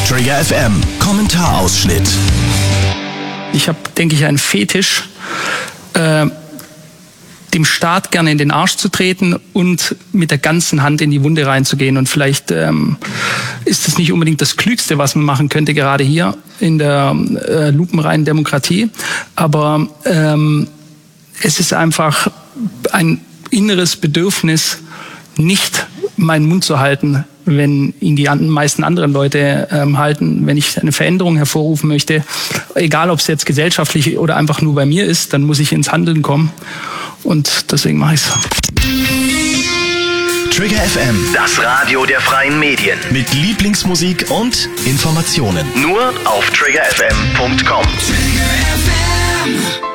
Trigger FM Kommentarausschnitt. Ich habe, denke ich, einen Fetisch, dem Staat gerne in den Arsch zu treten und mit der ganzen Hand in die Wunde reinzugehen. Und vielleicht ist es nicht unbedingt das Klügste, was man machen könnte, gerade hier in der lupenreinen Demokratie. Aber es ist einfach ein inneres Bedürfnis, nicht meinen Mund zu halten, wenn ihn die meisten anderen Leute halten. Wenn ich eine Veränderung hervorrufen möchte, egal ob es jetzt gesellschaftlich oder einfach nur bei mir ist, dann muss ich ins Handeln kommen. Und deswegen mache ich es. Trigger FM, Das Radio der freien Medien. mit Lieblingsmusik und Informationen. Nur auf triggerfm.com. Trigger FM.